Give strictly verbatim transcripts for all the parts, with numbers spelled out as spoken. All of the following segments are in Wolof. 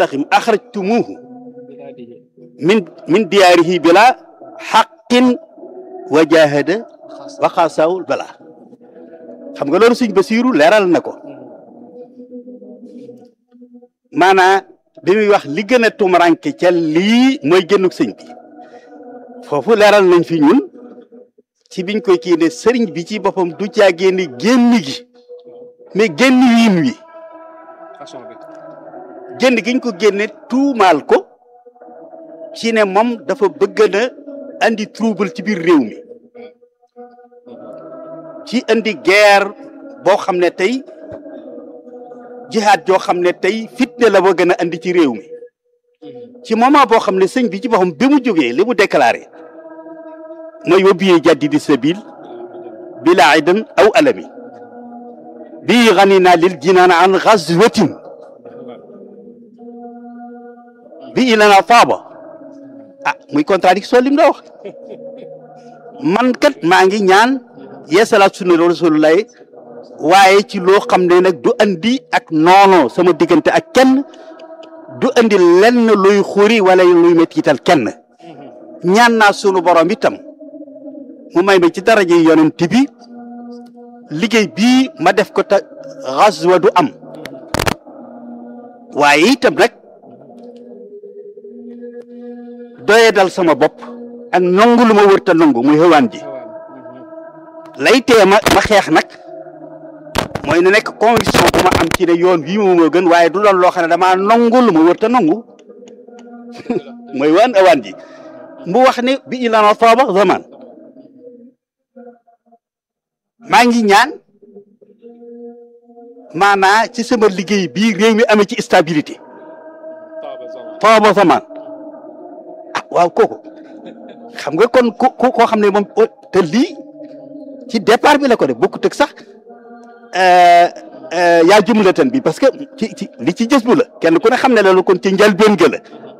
muntaqim axrajtumuuhu min min diyaarihi bila xaqin wa jahada wa xaasawul bala xam nga loolu sëñ Basiiru leeral na ko maanaa bi muy wax li gën a tumuranke ca lii mooy génnuk sëñ bi foofu leeral nañ fi ñun ci biñ koy kii ne sëriñ bi ci boppam du caa génne génn gi mais génn wiin wi génn giñ ko génne tuumaal ko ci ne moom dafa bëgg na andi trouble ci biir réew mi ci andi guerre boo xam ne tey jihaad joo xam ne tey fitne la ba gën a andi ci réew mi ci moment boo xam ne sëñ bi ci boppam bi mu jógee li mu déclaré mooy wabiyee jàddi di sabil bila aidan aw alami bii ganina lil jinaan an gazwatin bi ilana faaba ah muy contradiction lim la wax man kat maa ngi ñaan yeesalaat sunna rasulullah waaye ci loo xam ne nag du andi ak noono sama diggante ak kenn du andi lenn luy xuri wala luy mettital kenn ñaan naa sunu borom itam mu may ma ci daraje yonent bi liggéey bii ma def ko te xaswa du am waaye itam nag doye dal sama bopp ak nangu lu ma wërta nangu muy xewaan ji lay tee ma ma xeex nag mooy na nekk conviction bu ma am ci ne yoon wii moom moo gën waaye du doon loo xam ne damaa nangu lu ma wërta nangu mooy waan awaan ji mu wax ne bi ilana faaba zaman maa ngi ñaan maanaa ci sama liggéey bii réew mi amee ci stabilité faaba zaman ah waaw kooku xam nga kon ku koo xam ne moom te lii ci départ bi la ko def bokkut ak sax yaa jumlatan bi parce que ci ci li ci jës bu la kenn ku ne xam ne loolu kon ci njëlbéen ga la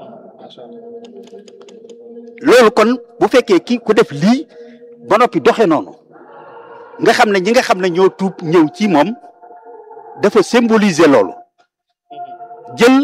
loolu kon bu fekkee ki ku def lii ba noppi doxe noonu nga xam ne ñi nga xam ne ñoo tuub ñëw ci moom dafa symboliser loolu jël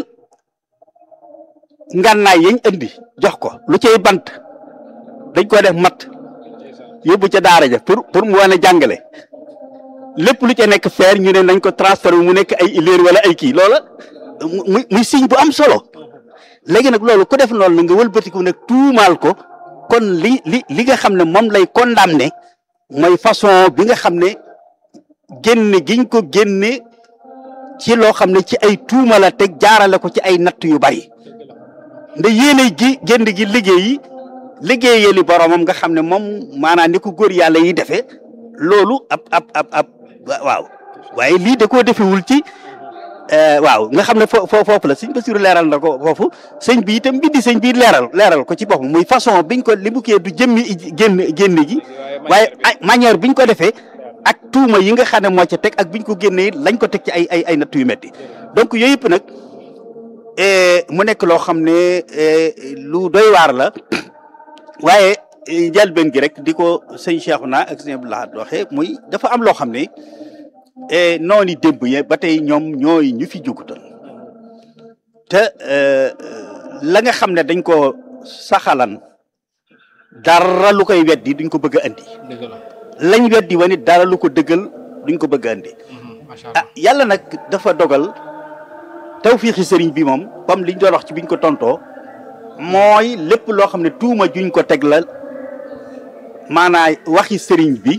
ngànnaay yañ indi jox ko lu cay bant dañ ko def mat yóbbu ca daara ja pour pour mu wane jàngale lépp lu ca nekk feer ñu ne nañ ko transféré mu nekk ay ileer wala ay kii loola muy muy signe bu am solo léegi nag loolu ku def loolu la nga wëlbatiku nag tuumaal ko kon li li li nga xam ne moom lay condamné mooy façon bi nga xam ne génne giñ ko génne ci loo xam ne ci ay tuuma la teg jaarale ko ci ay natt yu bari nda yéene gi génn gi liggéey yi liggéeyali boromam nga xam ne moom maanaam ni ko góor yàlla yi defee loolu ab ab ab ab waaw waaye lii da koo defewul ci waaw nga xam ne fo foofu la sëñ Basiru leeral na ko foofu sëñ bi itam bindi sëñ bi leeral leeral ko ci boppam muy façon biñ ko li mu kee du jëmmi génn génn gi waaye manière biñ ko defee ak tuuma yi nga xam ne moo ca teg ak biñ ko génnee lañ ko teg ci ay ay ay natt yu metti donc yooyu yëpp nag mu nekk loo xam ne lu doy waar la waaye njëlbéen gi rek di ko sëñ Cheikhouna ak sëñ Abdou Lahad waxee muy dafa am loo xam ne noonu démb ye ba tey ñoom ñooy ñu fi jugutoon te la nga xam ne dañ ko saxalan dara lu koy weddi duñ ko bëgg a andi lañ weddi wa nit dara lu ko dëggal duñ ko bëgg a andi ah yàlla nag dafa dogal tawfiixi sëriñ bi moom comme liñ doon wax ci biñ ko tontoo mooy lépp loo xam ne tuuma juñ ko teg la maanaam waxi sëriñ bi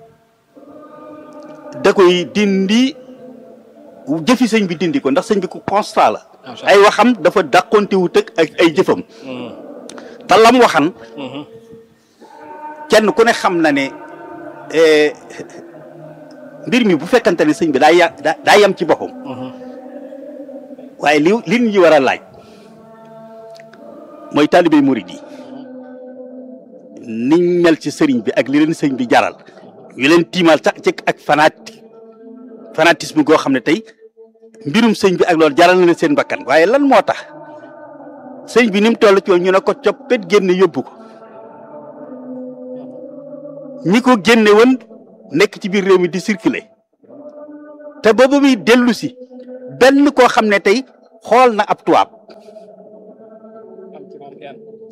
da koy dindi jëfi sëñ bi dindi ko ndax sëñ bi ku constat la ay waxam dafa dàqonte wu tëg ak ay jëfam te lam waxan kenn ku ne xam na ne mbir mi bu fekkante ne sëñ bi daa ya daa yem ci boppam waaye li li ñu war a laaj mooy taalibe murid yi niñ mel ci sëriñ bi ak li leen sëñ bi jaral ñu leen tiimal sax ci ak fanati fanatisme goo xam ne tey mbirum sëñ bi ak loolu jaral na leen seen bakkan waaye lan moo tax sëñ bi ni mu toll ci ñu ne ko coppet génne yóbbu ko ñi ko génne woon nekk ci biir réew mi di circuler te boobu muy dellu si benn koo xam ne tey xool na ab tubaab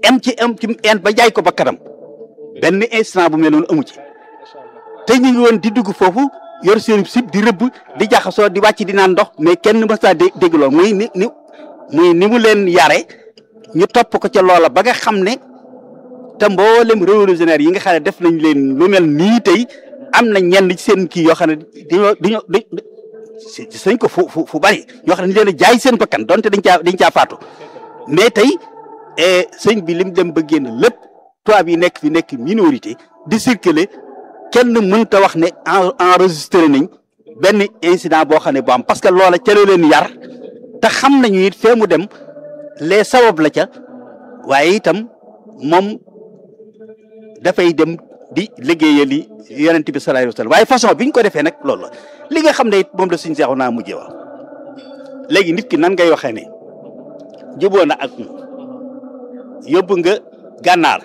em ci em ci en ba jaay ko ba kanam benn instant bu mel noonu amu ci te ñu ngi woon di dugg foofu yor seen sib di rëbb di jaxasoo di wàcc di naan ndox mais kenn mës naa dé dégg lool muy ni ni muy ni mu leen yare ñu topp ko ca loola ba nga xam ne te mboolem révolutionnaire yi nga xam ne def nañ leen lu mel nii tey am na ñenn ci seen kii yoo xam ne dañoo dañoo dañ sañ ko fu fu fu bari ñoo xam ne dañ leen a jaay seen bakkan donte dañ caa dañ caa faatu mais tey sëñ bi lim dem ba génn lépp tubaab yi nekk fi nekk minorité di circuler kenn mënta wax ne enregistré nañ benn incident boo xam ne bu am parce que loola ca la leen yar te xam nañu it fee mu dem les sabab la ca waaye itam moom dafay dem di liggéeyali yonent bi sallallahu alayhi wa sallam waaye façon bi ñu ko defee nag loolu la li nga xam ne it moom la suñu seexu naa mujjee wax léegi nit ki nan ngay waxee ne juboo na ak yóbbu nga gànnaar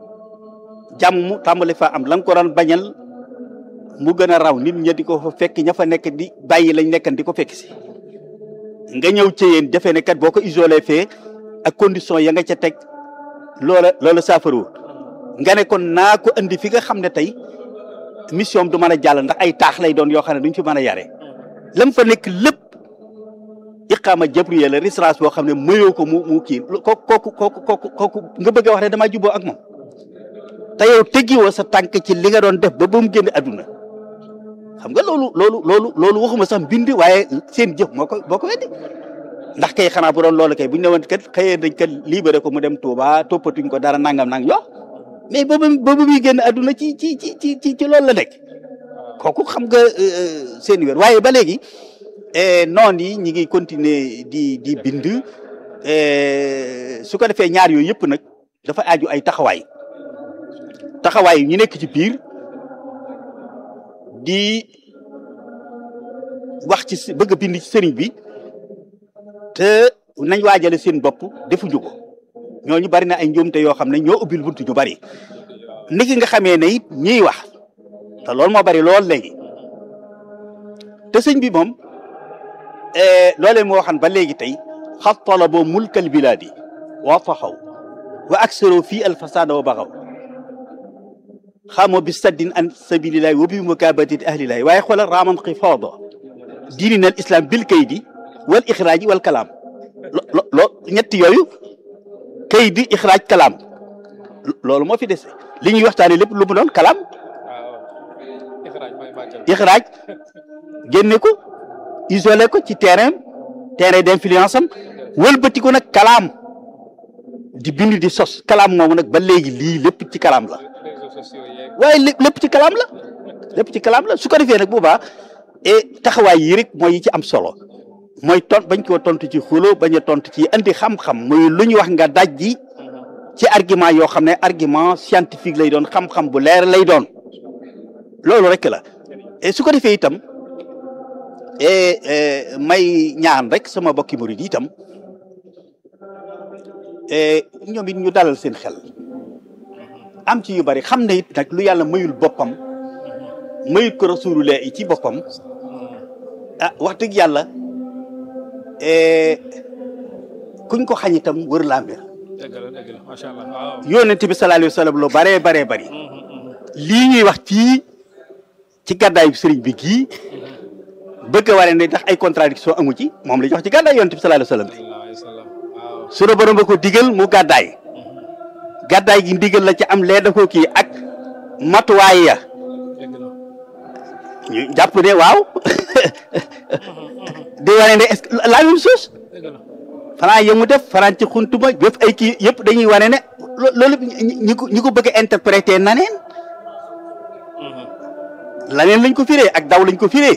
jàmm tàmbali fa am la nga ko doon bañal mu gën a raw nit ña di ko fa fekk ña fa nekk di bàyyi lañ nekkan di ko fekk si nga ñëw ci yéen defee ne kat boo ko isolé fee ak condition ya nga ca teg loola loola saafaru nga ne kon naa ko andi fi nga xam ne tey mission du mën a jàll ndax ay taax lay doon yoo xam ne duñ fi mën a yare lam fa nekk lépp iqaama jabriya la résidence boo xam ne mayoo ko mu mu kii kooku kooku kooku kooku nga bëgg a wax ne damaa juboo ak moom te yow teggiwoo sa tànk ci li nga doon def ba ba mu génn àdduna xam nga loolu loolu loolu loolu waxuma sax mbind waaye seen jëf moo ko boo ko weddi ndax kay xanaa bu doon loolu kay bu ñu ne woon kat xëyee dañ kat libéré ko mu dem Touba toppatuñ ko dara nangam nang yo mais boobu boobu muy génn àdduna ci ci ci ci ci ci loolu la nekk kooku xam nga seen wér waaye ba léegi noon yi ñi ngi continuer di di bind su ko defee ñaar yooyu yëpp nag dafa aju ay taxawaay taxawaay ñu nekk ci biir di wax ci bëgg a bind ci sëriñ bi te nañ waajale seen bopp defuñu ko ñooñu bari na ay njuumte yoo xam ne ñoo ubbil buntu ñu bari niki nga xamee ne it ñiy wax te loolu moo bari lool léegi te sëñ bi moom loolee moo waxan ba léegi tey xat talabo mulkal bilaadi wa taxaw wa aksaro fii alfasada wa baxaw xamoo bi saddin an sabilillahi wa bi mukabatati ahlillahi waaye xoolal raaman xifaada diinina al islam bil kaydi wal ixraaji wal kalaam lo lo ñetti yooyu kaydi ixraaj kalaam loolu moo fi dese li ñuy waxtaanee lépp lu mu doon kalaam ixraaj génne ko isolé ko ci terrain terrain d'influence am wëlbati ko nag kalaam di bind di sos kalaam moomu nag ba léegi lii lépp ci kalaam la waaye lépp ci kalaam la lépp ci kalaam la su ko defee nag boobaa et taxawaay yi rek mooy yi ci am solo mooy tont bañ koo tontu ci xulo bañ a tontu ci andi xam-xam muy lu ñu wax nga daj ji ci argument yoo xam ne argument scientifique lay doon xam-xam bu leer lay doon loolu rek la et su ko defee itam et may ñaan rek sama bokki murid yi itam ñoom it ñu dalal seen xel am ci yu bari xam ne it nag lu yàlla mayul boppam mayul ko rasulullah yi ci boppam ah wax dëgg yàlla kuñ ko xañ itam wër laa mbir dëgg la dëgg la macha allah waaw. yonent bi sallallahu alayhi wa sallam lu baree baree bari lii ñuy wax fii ci gàddaayu sëriñ bi gii bëgg a waree ne ndax ay contradiction amu ci moom la ñu wax ci gàddaay yonent bi sallallahu alayhi wa sallam bi sunu borom ba ko digal mu gàddaay gàddaay gi ndigal la ci am lee da ko kii ak matuwaay ya ñu jàpp ne waaw di wane ne est-ce que la même chose fanaa yëmu def fanaan ci xuntuma def ay kii yëpp dañuy wane ne loolu ñi ko ñi ko bëgg a interpréter naneen laneen lañ ko firee ak daw lañ ko firee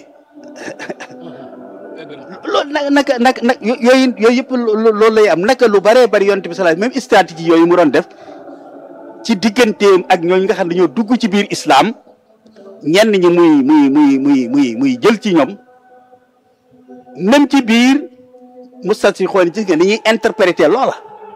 loolu nag naka nag nag yooyu yooyu yëpp loolu lay am naka lu bëree bëri yonent bi sallallahu même stratégie yooyu mu doon def ci digganteem ak ñooñu nga xam ne dañoo dugg ci biir islam ñenn ñi muy muy muy muy muy muy jël ci ñoom même ci biir mustasi xool ci nga dañuy interpréter loola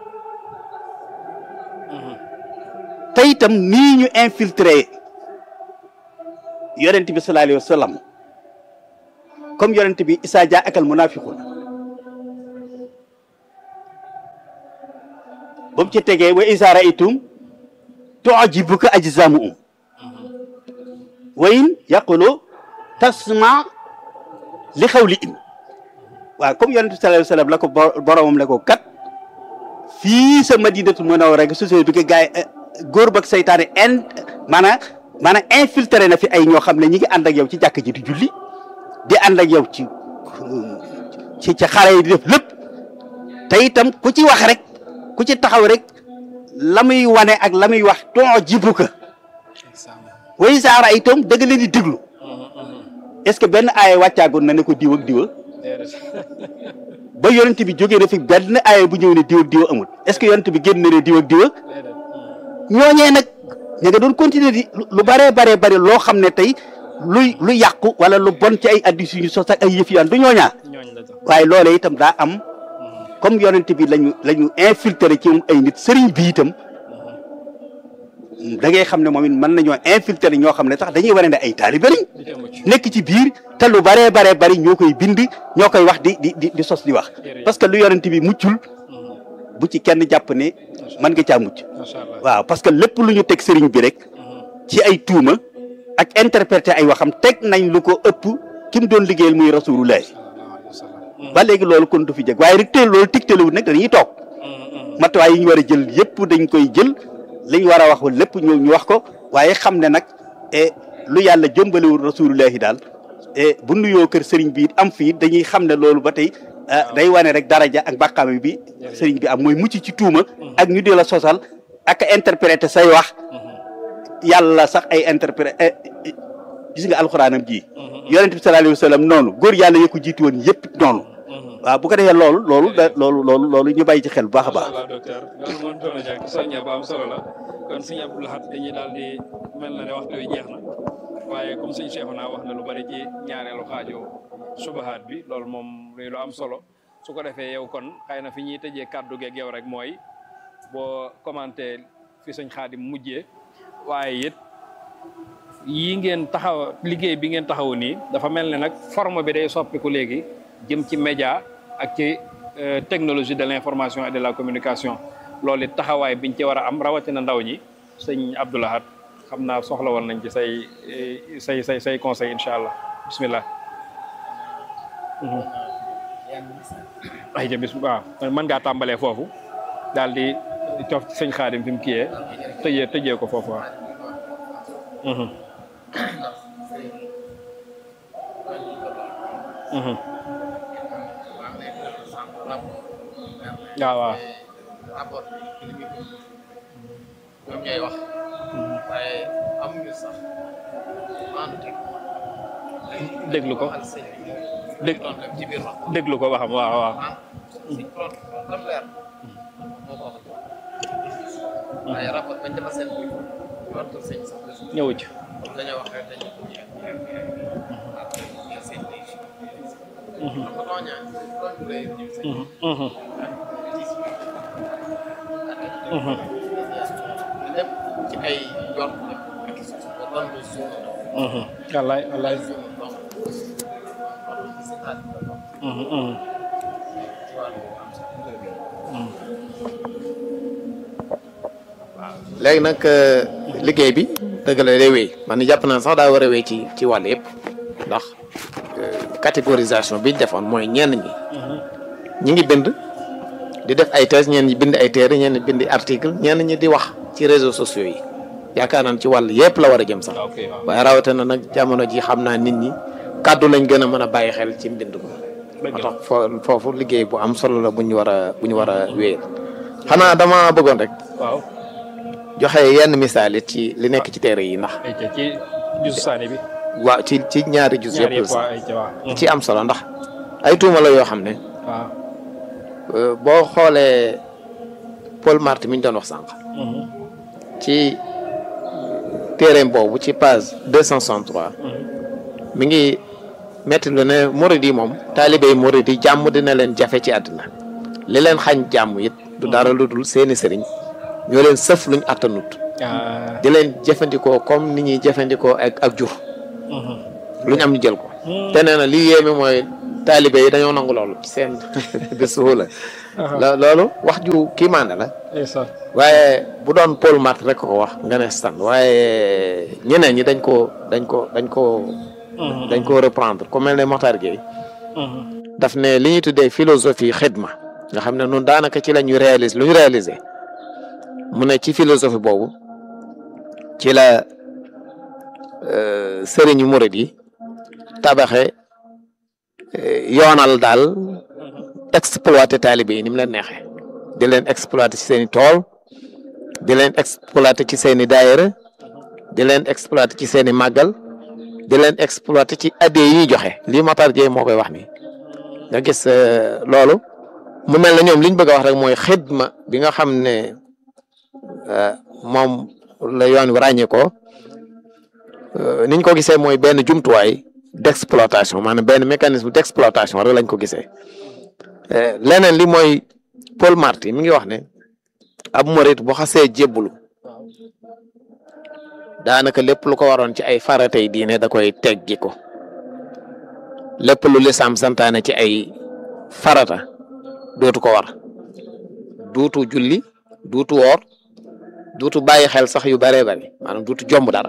te itam nii ñu infiltré yonent bi sallallahu alayhi wa sallam comme yonent bi isaa jaa akal munafiqun ba mu ci tegee wa izaa ra'aytum tu'jibuka ajsaamuhum wa in yaqulu tasma li qawlihim waaw comme yonent bi sallallahu alayhi wa sallam la ko boromam la ko kat fii sa Madinatul Munawwara rek société bi ko gaay góor bak seytaane in maanaam maanaam infiltré na fi ay ñoo xam ne ñi ngi ànd ak yow ci jàkk ji di julli di ànd ak yow ci ci ci xare yi di def lépp te itam ku ci wax rek ku ci taxaw rek la muy wane ak la muy wax tu'jibuka wa izaa ra'aytum dëgg leen di déglu est-ce que benn aaya wàccaagoon na ne ko diw ak diwa ba yonent bi jógee na fi benn aaya bu ñëw ne diw ak diwa amul est-ce que yonent bi génn na ne diw ak diwa ñooñee nag ña nga doon continuer di lu baree baree bare loo xam ne tey luy lu yàqu wala lu bon ci ay addis yu ñu sos ak ay yëf yaan du ñooñaa waaye loolee itam daa am comme yonent bi lañu la ñu infiltré ci ay nit sëriñ bi itam da ngay xam ne moom it mën nañoo infiltré ñoo xam ne sax dañuy wane ne ay taalibe lañ nekk ci biir te lu baree baree bari ñoo koy bind ñoo koy wax di di di sos di wax parce que lu yonent bi muccul bu ci kenn jàpp ne mën nga caa mucc waaw parce que lépp lu ñu teg sëriñ bi rek ci ay tuuma ak interpréter ay waxam teg nañ lu ko ëpp ki mu doon liggéeyal muy rasulullah ba léegi loolu kon du fi jeg waaye rek teel loolu tigtalewut nag dañuy toog matuwaay yi ñu war a jël yëpp dañ koy jël liñ war a wax lépp ñu ñu wax ko waaye xam ne nag lu yàlla jëmbalewul rasulullahi daal bu nuyoo kër sëriñ bi am fii dañuy xam ne loolu ba tey day wane rek daraja ak bàqaame bi sëriñ bi am mooy mucc ci tuuma ak ñu di la sosal ak interpréter say wax yàlla sax ay interpréter gis nga alxuraanam ji yonent bi sallallahu alayhi wa sallam noonu góor yàlla yëkku jiitu woon yëpp noonu waaw bu ko defee loolu loolu da loolu loolu loolu ñu bàyyi ci xel bu baax a baax docteur loolu moom toll na jàkk soññe ba am solo la kon sëñ Abdou Lahad dañuy daal di mel na ne waxtu wi jeex na waaye comme sëñ Cheikhouna wax na lu bari ci ñaareelu xaaju subahaat bi loolu moom lu am solo su ko defee yow kon xëy na fi ñuy tëjee kàddu geeg yow rek mooy boo commenté fi sëñ Xaadim mujjee waaye it yii ngeen taxaw liggéey bi ngeen taxaw nii dafa mel ne nag forme bi day soppiku léegi jëm ci média ak ci technologie de l'information et de la communication loolu it taxawaay biñ ci war a am rawatina ndaw ñi sëñ Abdou Lahad xam naa soxla woon nañ ci say say say say conseil incha allah bismillah ay ja bis waaw mën ngaa tàmbalee foofu daal di cof ci sëñ Xaadim fi mu kiyee tëjee tëjee ko foofu waaw waaw waaw rapport bi li muy ñoom ñooy wax waaye amuñu sax maanu teg déglu ko dég ci biir wax déglu ko waxam waaw waaw si problème leer moo ko wax waaye rapport bañ defal seen bi wartu sëñ sax ñëwu ci dañoo wax rek dañu seen ko tooñaa tooñ bu rëy ñu sëñ lépp ci ay jot ak doon lu suum wallaay wallaay léegi nag liggéey bi dëgg la day wéy man ni jàpp naa sax daa war a wéy ci ci wàll yëpp ndax catégorisation bi ñu defoon mooy ñenn ñi ñi ngi bind di def ay thèse ñenn ñi bind ay téere ñenn ñi bind article ñenn ñi di wax ci réseaux sociaux yi yaakaar naa ci wàll yëpp la war a jëm sax waaye rawatina nag jamono ji xam naa nit ñi kàddu lañ gën a mën a bàyyi xel ci mbind ko moo tax foofu liggéey bu am solo la bu ñu war a bu ñu war a wéyal xanaa dama bëggoon rek waaw joxe yenn misaal it ci li nekk ci téere yi ndax ci jusu saani bi waaw ci ci ñaari jus yëpp ci am solo ndax ay tuuma la yoo xam ne waaw boo xoolee Paul Marty mi ñu doon wax sànq ci téereem boobu ci page deux cent soixante-trois mi ngi metti lu ne murid yi moom taalibe yi murid yi jàmm dina leen jafe ci àddina li leen xañ jàmm it du dara lu dul seeni sëriñ ñoo leen sëf luñ attanut di leen jëfandikoo comme ni ñuy jëfandikoo ak ak jur luñ am ñu jël ko te nee na lii yéeme mooy taalibe yi dañoo nangu loolu ci seen de suhula la loolu wax ju kii maande la waaye bu doon Paul Marty rek ko wax nga ne stand waaye ñeneen ñi dañ ko dañ ko dañ ko dañ ko reprendre ku mel ne Mokhtar Gueye daf ne li ñuy tuddee philosophie xidma nga xam ne noonu daanaka ci la ñu réaliser lu ñu réaliser mu ne ci philosophie boobu ci la sëriñu murid yi tabaxe yoonal daal exploiter taalibe yi ni mu leen neexee di leen exploiter ci seen i tool di leen exploiter ci seen i daayira di leen exploiter ci seen i màggal di leen exploiter ci addee yi ñuy joxe lii Matar Dieye moo koy wax ni nga gis loolu mu mel na ñoom liñ bëgg a wax rek mooy xidma bi nga xam ne moom la yoon wi ràññee ko niñ ko gisee mooy benn jumtuwaay d'exploitation maanaam benn mécanisme d'exploitation rek lañ ko gisee leneen li mooy Paul Marty mi ngi wax ne ab murit bu xasee jébbulu daanaka lépp lu ko waroon ci ay faratay diine da koy teggi ko lépp lu lislaam santaane ci ay farata dootu ko war duutu julli duutu woor duutu bàyyi xel sax yu bëree bëri maanaam duutu jomb dara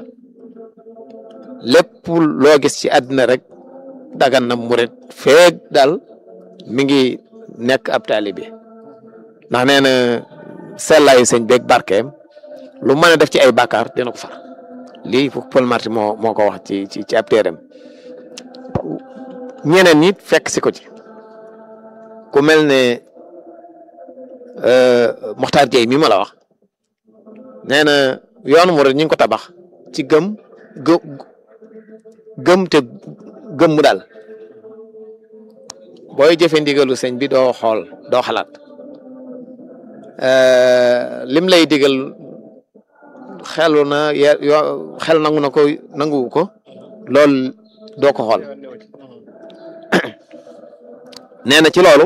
lépp loo gis ci àddina rek dagan na murit feeg daal mi ngi nekk ab taalibe ndax nee na sellaayu sëñ beeg barkeem lu mën a def ci ay bàkkaar dina ko far lii Paul Marty moo moo ko wax ci ci ci ab téeram ñeneen ñi fekk si ko ci ku mel ne Mokhtar Dieye mi ma la wax nee na yoonu murid ñu ngi ko tabax ci gëm gë gëm te gëm mu daal booy jëfe ndigalu sëñ bi doo xool doo xalaat lim lay digal xelu na yo xel nangu na ko nanguwu ko loolu doo ko xool nee na ci loolu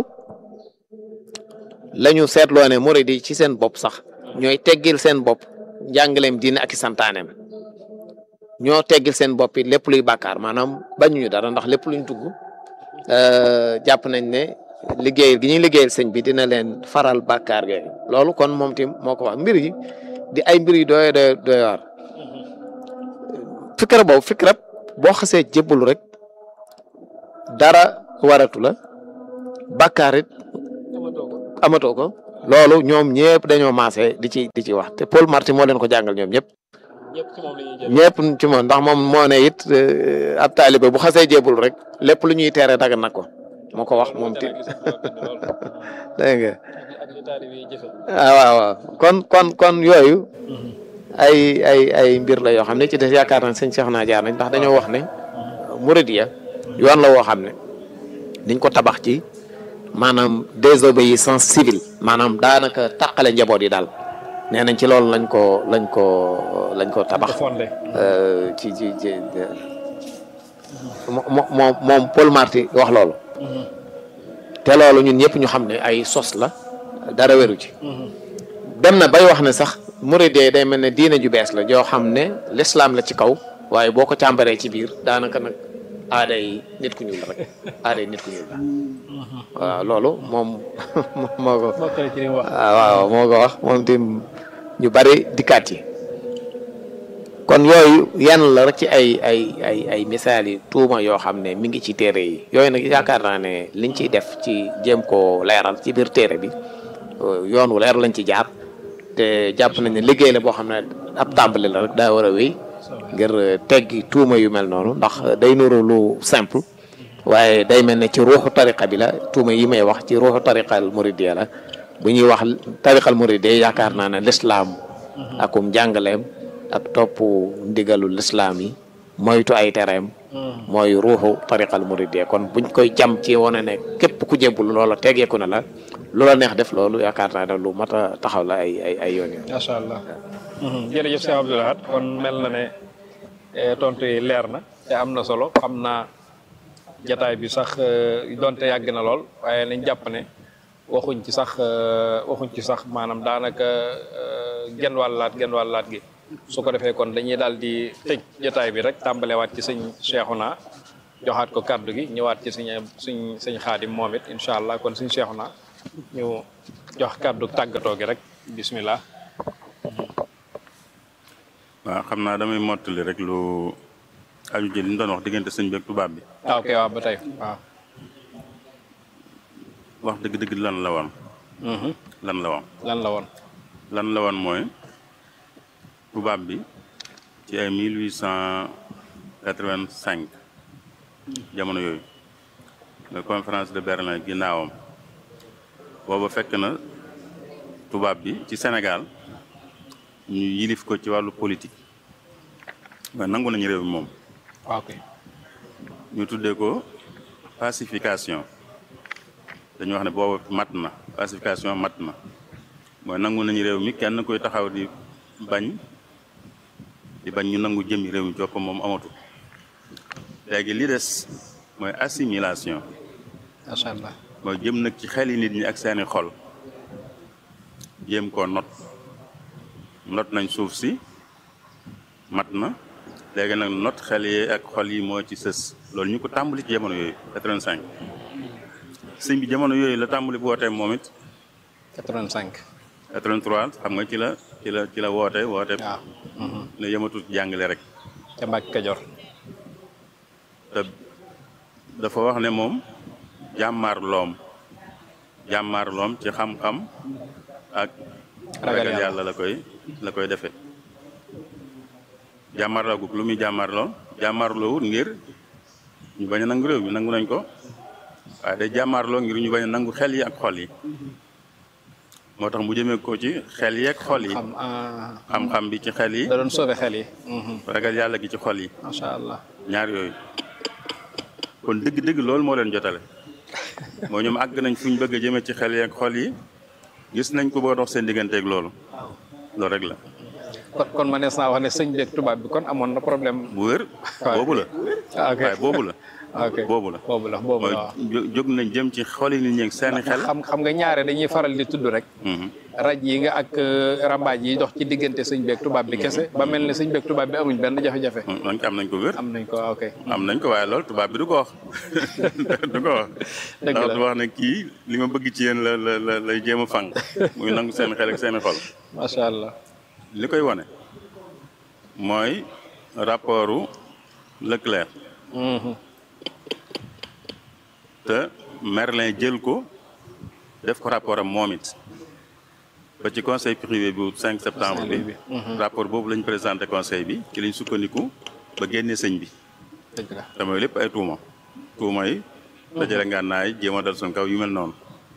la ñu seetloo ne murid yi ci seen bopp sax ñooy teggil seen bopp njàngaleem diine ak i santaaneem ñoo teggil seen bopp it lépp luy bàkkaar maanaam bañuñu dara ndax lépp luñ dugg jàpp nañ ne liggéeyal gi ñuy liggéeyal sëñ bi dina leen faral bàkkaar yooyu loolu kon moom tim moo ko wax mbir yi di ay mbir yi doy doy doy waar fikra boobu fikra boo xasee jébbalu rek dara waratu la bàkkaar it amatoo ko loolu ñoom ñëpp dañoo maase di ci di ci wax te Paul Marty moo leen ko jàngal ñoom ñëpp ñëpp ci moom ndax moom moo ne it ab taalibe bu xasee jébbalu rek lépp lu ñuy tere dagan na ko moo ko wax moom ti dégg nga ah waaw waaw kon kon kon yooyu ay ay ay mbir la yoo xam ne ci des yaakaar nañ sëñ Cheikh naa jaar nañ ndax dañoo wax ne Mouridiya yoon la woo xam ne dañ ko tabax ci maanaam désobéissance civile maanaam daanaka tàqale njaboot yi daal nee nañ ci loolu lañ ko lañ ko lañ ko tabax ci ci ci moom moom Paul Marty wax loolu te loolu ñun ñëpp ñu xam ne ay sos la dara weru ci dem na bay wax ne sax muridee day mel ne diine ju bees la joo xam ne l'islam la ci kaw waaye boo ko càmbaree ci biir daanaka nag aaday nit ku ñuul la rek aaday nit ku ñuul la waaw loolu moom moo ko waaw moo ko wax moom tim ñu bari dikkaat yi kon yooyu yenn la rek ci ay ay ay ay misaal yi tuuma yoo xam ne mi ngi ci téere yi yooyu nag yaakaar naa ne liñ ciy def ci jéem koo leeral ci biir téere bi yoon wu leer lañ ci jaar te jàpp nañ ne liggéey la boo xam ne ab tàmbali la rek daa war a wéy ngir teggi tuuma yu mel noonu ndax day nuru lu simple waaye day mel ne ci ruuxu tariqa bi la tuuma yi may wax ci ruuxu tariqal muridiyya la bu ñuy wax tariqal muridiyya yaakaar naa ne lislaam akum jàngaleem ak topp ndigalu lislaam yi moytu ay tereem mooy ruuxu tariqal muridiyya kon buñ koy jam ci wane ne képp ku jébbul loola tegeeku na la loola neex def loolu yaakaar naa ne lu mat a taxaw la ay ay ay yoon yoon. macha allah. jërëjëf Cheikh Abdou Lahad kon mel na ne tontu yi leer na te am na solo xam naa jataay bi sax donte yàgg na lool waaye nañ jàpp ne waxuñ ci sax waxuñ ci sax maanaam daanaka genn wàllaat genn wàllaat gi su ko defee kon dañuy daal di tëj jataay bi rek tàmbalewaat ci sëñ Cheikhouna joxaat ko kàddu gi ñëwaat ci suñ suñ suñ Xaadim moom it incha allah kon suñ Seexuna ñu jox kàddu tàggatoo gi rek bismillah. waaw xam naa damay mottali rek lu aju ci li ñu doon wax diggante sëñ bi ak tubaab bi. ah ok waaw ba tey waaw. wax dëgg-dëgg lan la woon. lan la woon. lan la woon. lan la woon mooy tubaab bi ci ay mille huit cent quatre-vingt-cinq jamono yooyu la conférence de Berlin ginnaawam booba fekk na tubaab bi ci Sénégal ñu yilif ko ci wàllu politique waaye nangu nañu réew mi moom. ok. ñu tuddee ko pacification dañu wax ne booba mat na pacification mat na mooy nangu nañu réew mi kenn koy taxaw di bañ di bañ ñu nangu jëmi réew mi joppam moom amatu léegi li des mooy assimilation. macha allah. mooy jëm nag ci xeli nit ñi ak seeni xol jéem koo not not nañ suuf si mat na léegi nag not xel yi ak xol yi moo ci sës loolu ñu ko tàmbali ci jamono yooyu quatre-vingt-cinq sëñ bi jamono yooyu la tàmbali bu wootee moom it quatre-vingt-cinq. quatre-vingt-trois xam nga ci la ci la ci la woote woote waaw. ne yëmatut jàngale rek ca Mbàkke Kajoor. te dafa wax ne moom jàmmaar loom jàmmaar loom ci xam-xam ak ragal yàlla la koy la koy defee jàmmaarloo gu lu muy jàmmaarloo jàmmaarloo wut ngir ñu bañ a nangu réew mi nangu nañ ko waaye day jàmmaarloo ngir ñu bañ a nangu xel yi ak xol yi moo tax mu jëmee ko ci xel yi ak xol yi xam-xam bi ci xel yi da doon sauver xel yi. ragal yàlla gi ci xol yi macha allah. ñaar yooyu kon dëgg-dëgg loolu moo leen jotale moo ñoom àgg nañ fu ñu bëgg a jëmee ci xel yi ak xol yi gis nañ ko boo dox seen digganteeg loolu loolu rek la. kon kon ma nees naa wax ne sëñ beeg tubaab bi kon amoon na problème. bu wér boobu la. ok waaye boobu la. ok boobu la boobu la boobu la waaw. mooy jóg nañ jëm ci xoli nit ñi ak seeni xel. xam xam nga ñaare dañuy faral di tudd rek. raj yi nga ak rambaaj yi dox ci diggante sëñ beeg tubaab bi kese ba mel ne sëñ beeg tubaab bi amuñ benn jafe-jafe. nañ ko am nañ ko wér. am nañ ko ok. am nañ ko waaye loolu tubaab bi du ko wax du ko wax. dëgg la ndax du wax ne kii li ma bëgg ci yéen la la la lay jéem a fang muy nangu seen xel ak seeni xol. macha allah. li koy wane mooy rapportu Leclerc. te Merlin jël ko def ko rapport am moom it ba ci conseil privé bu cinq septembre bi rapport boobu lañ présenté conseil bi ci lañ sukkandiku ba génnee sëñ bi. dëgg la te mooy lépp ay tuuma tuuma yi dajale ngànnaay jéem a dal suñ kaw yu mel noonu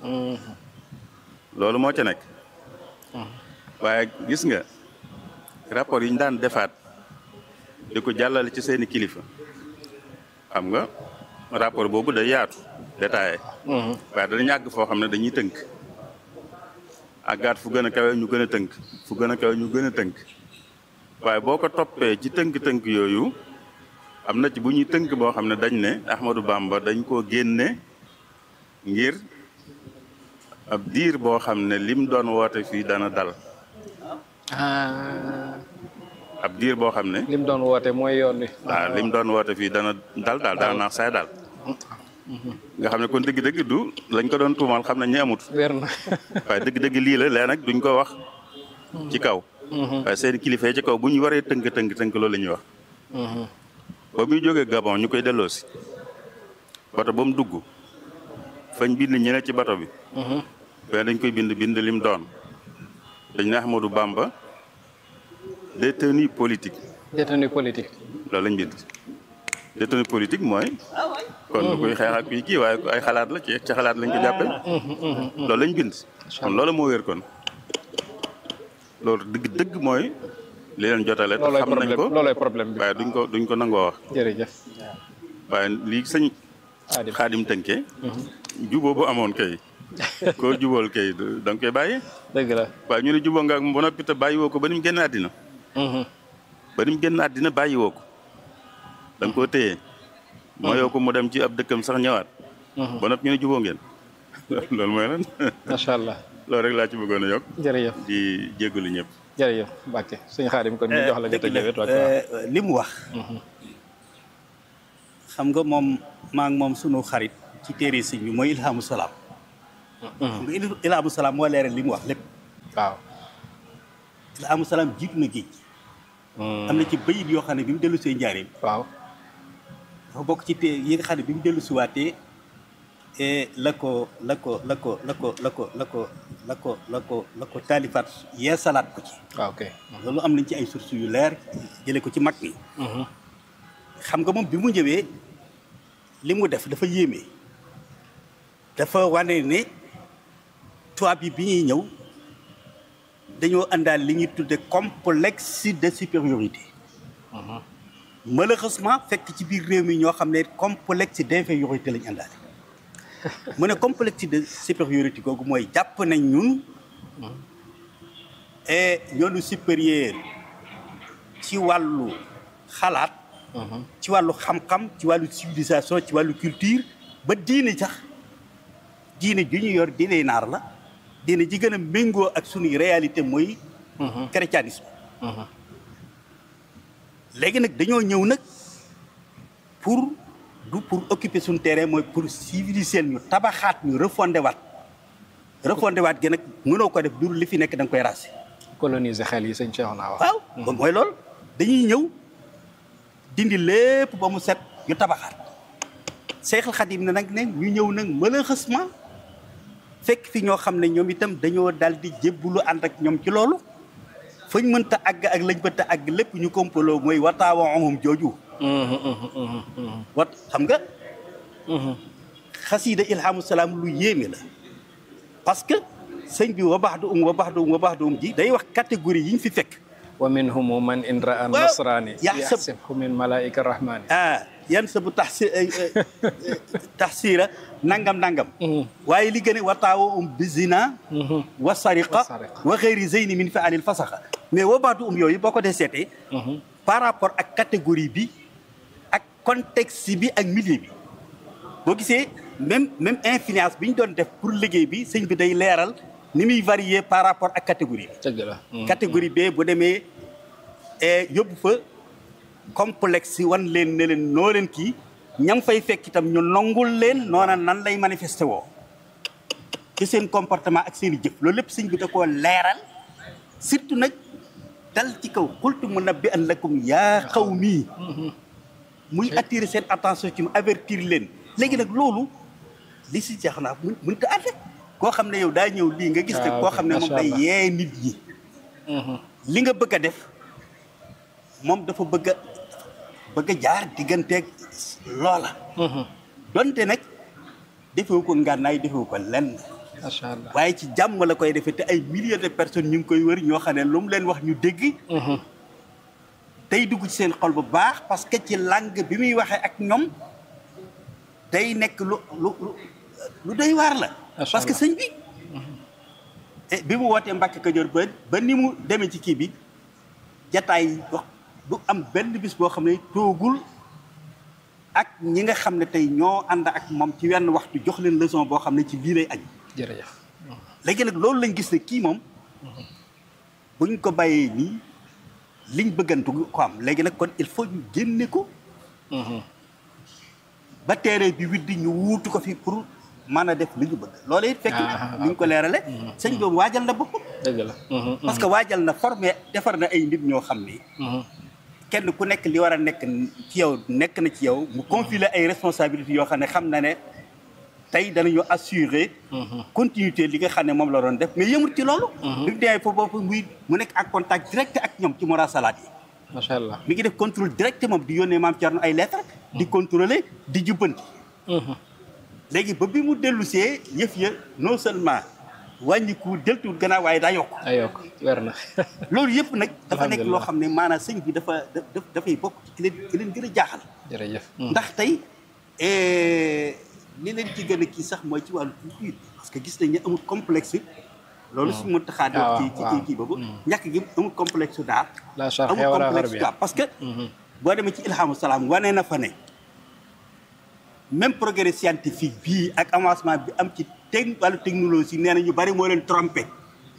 loolu moo ca nekk waaye gis nga rapport yi ñu daan defaat di ko jàllale ci seeni kilifa xam nga rapport boobu day yaatu détaillé waaye danañu àgg foo xam ne dañuy tënk àggaat fu gën a kawe ñu gën a tënk fu gën a kawe ñu gën a tënk waaye boo ko toppee ci tënk-tënk yooyu am na ci bu ñuy tënk boo xam ne dañ ne Ahmadou Bamba dañ koo génne ngir ab diir boo xam ne lim doon woote fii dana dal ab diir boo xam ne lim doon woote mooy yoon wi. waaw lim doon woote fii dana dal daal dana naax saay daal nga xam ne kon dëgg-dëgg du lañ ko doon tuumal xam nañ ne amut wér na. waaye dëgg-dëgg lii la léegi nag duñ ko wax ci kaw waaye seen kilifa yi ci kaw bu ñu waree tënk tënk tënk loolu la ñuy wax ba muy jógee Gabon ñu koy delloosi bato ba mu dugg fañ bind ñi ne ci bato bi mais dañ koy bind bind lim doon dañ ne Ahmadou Bamba détenu politique détenu politique. loolu lañ bind détenu politique mooy kon du koy xeex ak kuy kii waaye ay xalaat la ci ci xalaat lañ ko jàppe loolu lañ bind kon loolu moo wér kon loolu dëgg dëgg mooy li leen jotale te xam nañ ko loolooy problème bi waaye duñ ko duñ ko nangoo wax jërëjëf. waaye lii sëñ xaadim tënke juboo bu amoon kay koo jubool kay da nga koy bàyyi dëgg la. waaye ñu ne juboo nga ak ba noppi te bàyyi woo ko ba ni mu génn àddina ba ni mu génn àddina bàyyi woo ko da nga koo téye mooyoo ko mu dem ci ab dëkkam sax ñëwaat ba noppi ñu ne juboo ngeen loolu mooy lan macha allah. loolu rek laa ci bëggoon a yokk jërëjëf di jéggalu ñëpp jërëjëf Mbacke sëñ Xaadim kon ñu jox la nga tëjee wet li mu wax xam nga moom maa ngi moom sunu xarit ci téere sëñ bi mooy ilhamu salaam. xam nga ilhamu salaam moo leeral li mu wax lépp. waaw. ilhamu salaam jiitu na géej. am na ci bayit yoo xam ne bi mu dellu see njaareem. waaw. dafa bokk ci té yi nga xam ne bi mu dellu si waatee la ko la ko la ko la ko la ko la ko la ko la ko la ko taalifaat yee salaat ko ci. waaw ok. loolu am nañ ci ay sources yu leer jëlee ko ci mag mi. xam nga moom bi mu ñëwee li mu def dafa yéeme dafa wane ne tubaab yi bi ñuy ñëw dañoo àndaal li ñuy tudde complexe de supériorité. malheureusement fekk ci biir réew mi ñoo xam ne complexe d'infériorité lañu àndaale. mu ne complexe de supériorité googu mooy jàpp nañ ñun et ñoonu supérieur ci wàllu xalaat. ci wàllu xam-xam ci wàllu civilisation ci wàllu culture ba diine sax diine ju ñu yor diine naar la diine ji gën a méngoo ak sunuy réalité mooy chrétianisme. léegi nag dañoo ñëw nag pour du pour occuper suñu terrain mooy pour civiliser ñu tabaxaat ñu refondé waat refondé waat gi nag mënoo ko def du li fi nekk da nga koy raser. coloniser xel yi sëñ Cheikh naa wax. waaw kon mooy loolu dañuy ñëw dindi lépp ba mu set ñu tabaxaat Seexul Xadim ne nag ne ñu ñëw nag malheureusement fekk fi ñoo xam ne ñoom itam dañoo daal di jébbulu ànd ak ñoom ci loolu fañ mënta àgg ak lañ mënta àgg lépp ñu kompaloo mooy wataawa amum jooju. wat xam nga. xasiida ilhamu salaam lu yéeme la parce que sëñ bi wa baax du um wa baax du um wa baax du um ji day wax catégorie yi ñu fi fekk. wa minhum man in raa nasrani yaxsab yaxsibhu min malaika rahmani. ah yan sa bu tax taxsiira nangam nangam. waaye li gën a wataawa um bizina. wa sariqa wa xëyri zeyni min fa alil fasaxa mais wa baax du um yooyu boo ko dee seetee. par rapport ak catégorie bi ak contexte bi ak milieu bi boo gisee même même influence bi ñu doon def pour liggéey bi sëñ bi day leeral ni muy varier par rapport ak catégorie bi. dëgg la. catégorie B bu demee yóbbu fa complexe wan leen ne leen noo leen kii ñam fay fekk itam ñu nongul leen noona nan lay manifesté woo ci seen comportement ak seen i jëf loolu lépp sëñ bi da koo leeral surtout nag. dal ci kaw xultu mu nabbi an lakum yaa xaw mii muy attirer seen attention ci mu avertir leen léegi nag loolu li si jeex naa mun mënut a àtte koo xam ne yow daa ñëw lii nga gis nag koo xam ne moom day yee nit ñi li nga bëgg a def moom dafa bëgg a bëgg a jaar digganteeg loola donte nag defewu ko ngànnaay defewu ko lenn macha allah waaye ci jàmm la koy defee te ay milliers de personnes ñu ngi koy wër ñoo xam ne lu mu leen wax ñu dégg. day dugg ci seen xol bu baax parce que ci langue bi muy waxee ak ñoom day nekk lu lu lu doy waar la. parce que sëñ bi. bi mu wootee Mbàkke Kajoor ba ba ni mu demee ci kii bi jataay wax du am benn bis boo xam ne toogul ak ñi nga xam ne tey ñoo ànd ak moom ci wenn waxtu jox leen leçon boo xam ne ci lii lay aju. jërëjëf. léegi nag loolu lañ gis ne kii moom buñ ko bàyyee nii liñ bëggantu ko am léegi nag kon il faut ñu génne ko. ba teere bi widdi ñu wuutu ko fi pour mën a def li ñu bëgg. loolu it fekk na ni ñu ko leerale sëñ boobu waajal na boppam. dëgg la. parce que waajal na formé defar na ay nit ñoo xam ni. kenn ku nekk li war a nekk ci yow nekk na ci yow. mu confier ay responsabilités yoo xam ne xam na ne. tey danañu assurer continuité li nga xam ne moom la doon def mais yëmut ci loolu bi mu demee foofu boobu muy mu nekk en contact direct ak ñoom ci murasalaat yi macha allah mi ngi def contrôle direct moom di yónnee maam Thierno ay lettres di contrôler di jubbanti léegi ba bi mu dellu see yëf ya non seulement wàññiku deltuwut gannaaw waaye daa yokk daa yokk weer na loolu yëpp nag dafa nekk loo xam ne maanaam sëñ bi dafa dafay bokk ci ki leen ki leen gën a jaaxal jërëjëf ndax tey li leen ci gën a kii sax mooy ci wàllu culture parce que gis nañ ne amul complexe loolu suñu mën taxaa doon ci ci kii kii boobu ñàkk gi amul complexe daar amul complexe daar parce que boo demee ci ilhamu salaam wane na fa ne même progrès scientifique bii ak avancement bi am ci teg wàllu technologie nee na ñu bari moo leen trompé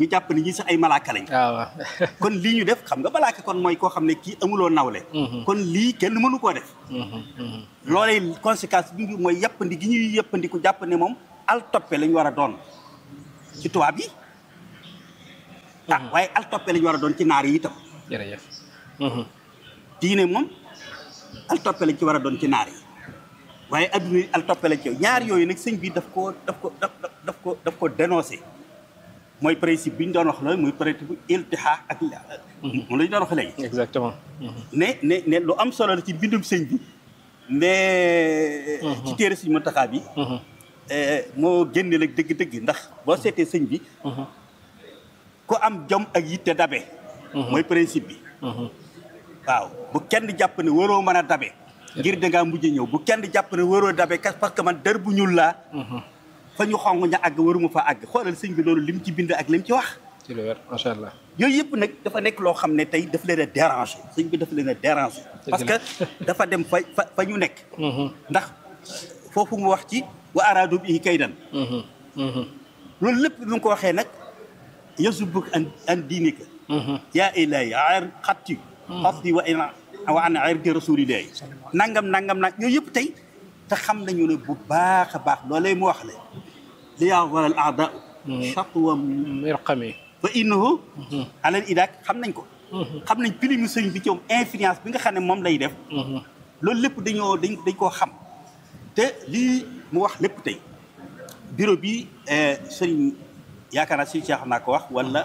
ñu jàpp ne ñi sax ay malaaka lañ. waaw kon lii ñu def xam nga malaaka kon mooy koo xam ne kii amuloo nawle. kon lii kenn mënu koo def. loolee conséquence bi mooy yàppandi gi ñuy yàppandi ku jàpp ne moom al toppe lañ war a doon ci tubaab yi. ah waaye al toppe lañ war a doon ci naar yi itam. jërëjëf. diine moom al toppe lañ ci war a doon ci naar yi waaye adduna yi al toppe lañ ci ñaar yooyu nag sëñ bi daf ko daf ko daf daf ko daf ko dénoncé mooy principe bi ñu doon wax la muy principe iltihaq ak moom la ñu doon wax léegi. exactement. ne ne ne lu am solo la ci bindum sëñ bi mais. ci téere sëñ Muntaxa bi. moo génne la dëgg-dëgg ndax boo seetee sëñ bi. ku am jom ak yitte dabe. mooy principe bi. waaw bu kenn jàpp ne waroo mën a dabe. ngir dangaa mujj ñëw bu kenn jàpp ne waroo dabe parce que man dër bu ñuul laa. fa ñu xong ña àgg waruma fa àgg xoolal sëñ bi loolu lim ci bind ak lim ci wax. ci lu wér macha allah. yooyu yëpp nag dafa nekk loo xam ne tey daf leen a déranger sëñ bi daf leen a déranger. parce que dafa dem fa fa fa ñu nekk. ndax foofu mu wax ci wa araadu bihi kaydan. loolu lépp bi mu ko waxee nag yasubuk an an diinika. yaa ilaahi ar xatti xatti wa ina wa an irdi rasulillahi nangam nangam nag yooyu yëpp tey te xam nañu ne bu baax a baax loolee mu wax le li yaa waral aada chatwa mirqami fa innahu alal idaak xam nañ ko xam nañ pilimu sëñ bi ci moom influence bi nga xam ne moom lay def loolu lépp dañoo dañ dañ koo xam te lii mu wax lépp tey bureau bi sëriñ yaakaar naa sëriñ Cheikh naa ko wax wala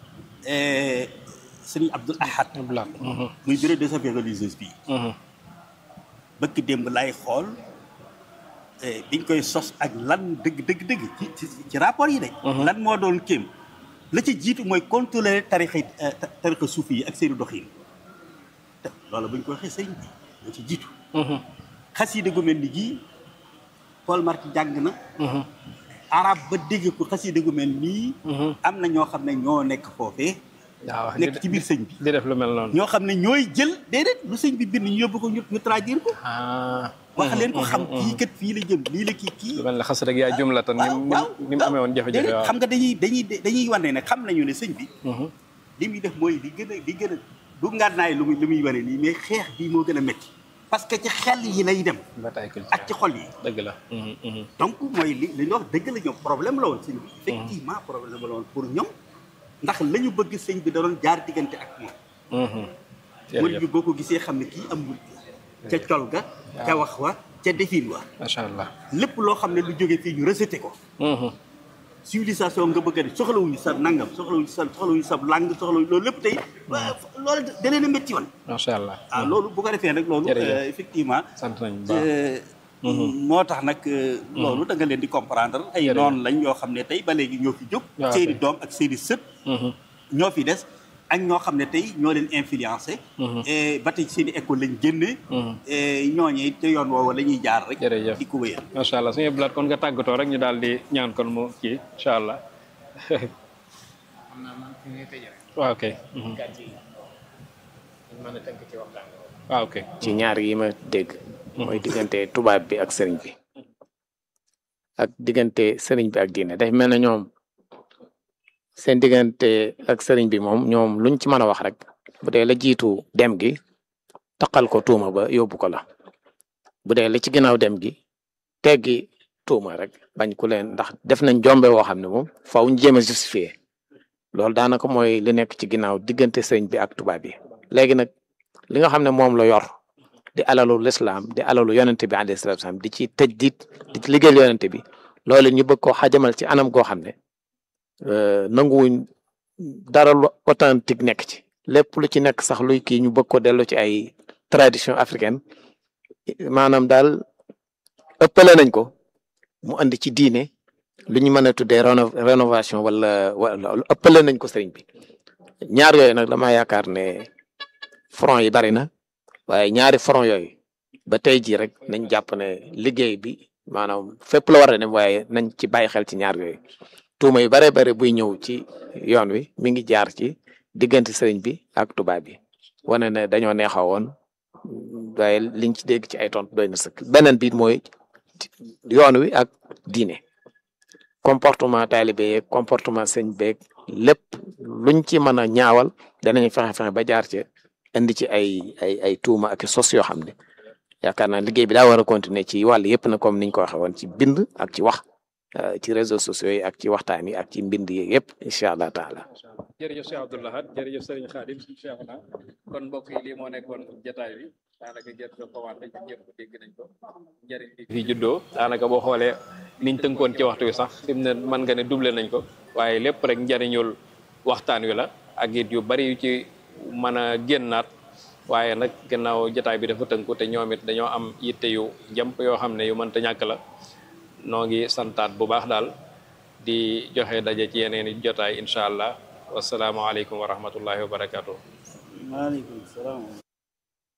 sëriñ Abdoul Ahad muy bureau des affaires religieuses bii bëkk démb lay xool biñ koy sos ak lan dëgg dëgg dëgg ci ci rapport yi de lan moo doon kéem la ci jiitu mooy contrôler tarixa tarixa suufi yi ak seeni doxin te loolu buñ ko waxee sëriñ bi la ci jiitu xasida gu mel ni gii Paul Marty jàng na arab ba dégg ko xasida gu mel nii am na ñoo xam ne ñoo nekk foofee waaw nekk ci biir sëñ bi di def lu mel noonu ñoo xam ne ñooy jël déedéet lu sëñ bi bind ñu yóbbu ko ñu ñu traduire ko wax leen ko xam kii kat fii la jëm lii la kii kii lu mel ne xas rek yaa jumlatan ni mu amee woon jafe-jafe waaw xam nga dañuy dañuy dañuy wane ne xam nañu ne sëñ bi li muy def mooy li gën a li gën a du ngànnaay lu muy lu muy wane nii mais xeex bii moo gën a métti parce que ci xel yi lay dem ak ci xol yi dëgg la donc mooy li li ñu wax dëgg la ñoom problème la woon sëñ bi effectivement problème la woon pour ñoom ndax la ñu bëgg sëñ bi da doon jaar diggante ak moom murid bi boo ko gisee xam ne kii am murid ca col ga ca wax wa ca defin wa macha allah lépp loo xam ne lu jógee fii ñu rejeté ko civilisation nga bëgg a def soxlawuñu sa nangam soxlawuñu sa soxlawuñu sa langue soxlawuñu loolu lépp tey loolu da leen a métti woon macha allah waaw loolu bu ko defee nag loolu effectivement sant nañ baax moo tax nag loolu da nga leen di comprendre ay noonu lañ yoo xam ne tey ba léegi ñoo fi jóg seeni doom ak seeni sët ñoo fi des ak ñoo xam ne tey ñoo leen influencé ba tey seeni école lañ génne ñooñee te yoon woowu la ñuy jaar rek di ko wéyal macha allah suñu blaat kon nga tàggatoo rek ñu daal di ñaan kon mu kii incha allah waaw ok waaw ok ci ñaar yi ma dégg mooy diggante tubaab bi ak sëriñ bi ak diggante sëriñ bi ak diine day mel na ñoom seen diggante ak sëriñ bi moom ñoom luñ ci mën a wax rek bu dee la jiitu dem gi taqal ko tuuma ba yóbbu ko la bu dee la ci ginnaaw dem gi teggi tuuma rek bañ ku leen ndax def nañ jombe woo xam ne moom faaw ñu jéem a justifier loolu daanaka mooy li nekk ci ginnaaw diggante sëriñ bi ak tubaab bi léegi nag li nga xam ne moom la yor di alalu lislaam di alalu yonente bi alayhi salaatu salaam di ci tëj dit di ci liggéeyal yonente bi loolu ñu bëgg koo xajamal ci anam goo xam ne nanguwuñ dara lu authentique nekk ci lépp lu ci nekk sax luy kii ñu bëgg ko dellu ci ay tradition africaine maanaam daal ëppale nañ ko mu andi ci diine lu ñu mën a tuddee rénovation wala wala ëppale nañ ko sëriñ bi ñaar yooyu nag dama yaakaar ne front yi bari na waaye ñaari front yooyu ba tey jii rek nañ jàpp ne liggéey bi maanaam fépp la war a dem waaye nañ ci bàyyi xel ci ñaar yooyu tuuma yu bare bare buy ñëw ci yoon wi mi ngi jaar ci diggante sëriñ bi ak tubaab bi wane ne dañoo neexaw woon waaye liñ ci dégg ci ay tontu doy na sëkk beneen bi mooy yoon wi ak diine comportement taalibe yeeg comportement sëñ beeg lépp luñ ci mën a ñaawal danañ fexe fexe ba jaar ci indi ci ay ay ay tuuma ak sos yoo xam ne yaakaar naa liggéey bi daa war a continuer ci wàll yëpp na comme niñ ko waxee woon ci bind ak ci wax ci réseaux sociaux yi ak ci waxtaan yi ak ci mbind yi yëpp incha allah taala. jërëjëf Cheikh Abdou Lahad jërëjëf Serigne Khadim Cheikh na kon mbokk yi lii moo nekkoon jotaay bi daanaka jërëjëf commenté ci ñëpp dégg nañ ko njëriñ bi fi juddoo daanaka boo xoolee niñ tënkoon ci waxtu wi sax fi mu ne mën nga ne doublé nañ ko waaye lépp rek njëriñul waxtaan wi la ak it yu bari yu ci mën a génnaat waaye nag gannaaw jotaay bi dafa tënku te ñoom it dañoo am yitte yu jàmp yoo xam ne yu mënta ñàkk la noo ngi santaat bu baax daal di joxe daje ci yeneen i jotaay incha allah wasalaamaaleykum wa rahmatullahi wa barakaatu. waaleykum salaam.